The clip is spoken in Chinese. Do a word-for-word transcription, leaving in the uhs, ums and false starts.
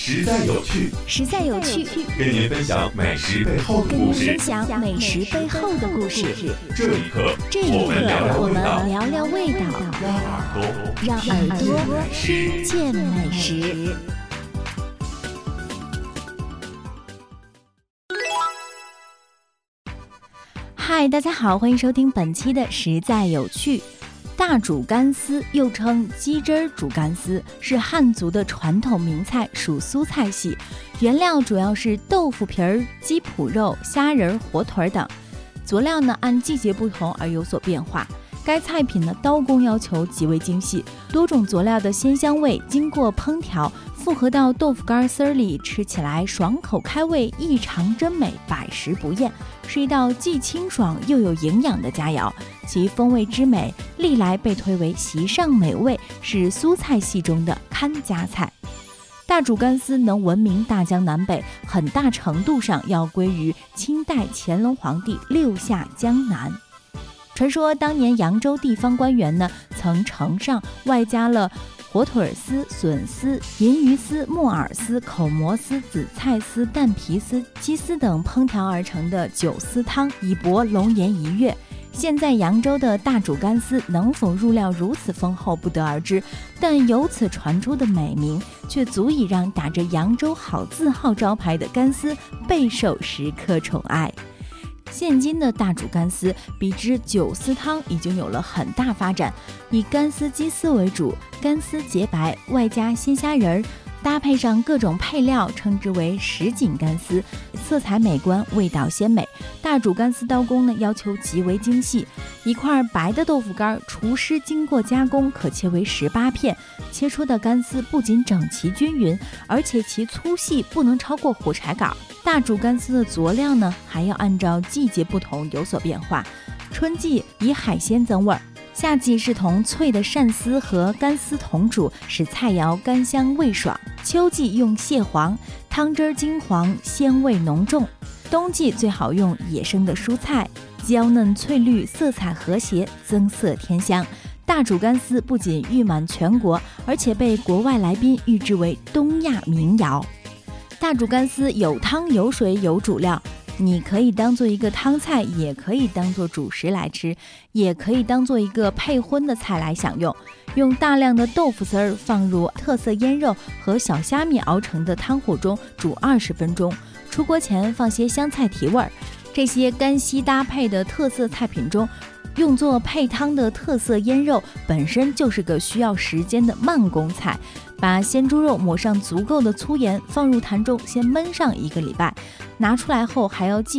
实在有趣， 实在有趣， 跟您分享美食背后的故事。 跟您分享美食背后的故事。 这一刻， 这一刻，我们聊聊味道， 让耳朵听见美食。嗨，大家好，欢迎收听本期的实在有趣。大煮干丝又称鸡汁煮干丝，是汉族的传统名菜，属苏菜系。原料主要是豆腐皮儿、鸡脯肉、虾仁、火腿等。佐料呢按季节不同而有所变化。该菜品呢刀工要求极为精细，多种佐料的鲜香味经过烹调，复合到豆腐干丝里，吃起来爽口开胃，异常真美，百食不厌，是一道既清爽又有营养的佳肴。其风味之美，历来被推为席上美味，是苏菜系中的看家菜。大煮干丝能闻名大江南北，很大程度上要归于清代乾隆皇帝六下江南。传说当年扬州地方官员呢，曾呈上外加了火腿丝、笋丝、银鱼丝、木耳丝、口蘑丝、紫菜丝、蛋皮丝、鸡丝等烹调而成的酒丝汤，以博龙颜一跃。现在扬州的大煮干丝能否入料如此丰厚不得而知，但由此传出的美名却足以让打着扬州好字号招牌的干丝备受食客宠爱。现今的大煮干丝比之酒丝汤已经有了很大发展，以干丝鸡丝为主，干丝洁白，外加鲜虾仁，搭配上各种配料，称之为什锦干丝，色彩美观，味道鲜美。大煮干丝刀工呢要求极为精细，一块白的豆腐干，厨师经过加工可切为十八片，切出的干丝不仅整齐均匀，而且其粗细不能超过火柴杆。大煮干丝的佐料呢还要按照季节不同有所变化，春季以海鲜增味，夏季是同脆的鳝丝和干丝同煮，使菜肴甘香味爽，秋季用蟹黄，汤汁金黄，鲜味浓重，冬季最好用野生的蔬菜，娇嫩翠绿，色彩和谐，增色添香。大煮干丝不仅誉满全国，而且被国外来宾誉之为东亚名肴。大煮干丝有汤有水有主料，你可以当做一个汤菜，也可以当做主食来吃，也可以当做一个配荤的菜来享用。用大量的豆腐丝儿放入特色腌肉和小虾米熬成的汤火中煮二十分钟，出锅前放些香菜提味儿。这些干稀搭配的特色菜品中，用作配汤的特色腌肉本身就是个需要时间的慢工菜。把鲜猪肉抹上足够的粗盐，放入坛中先焖上一个礼拜，拿出来后还要继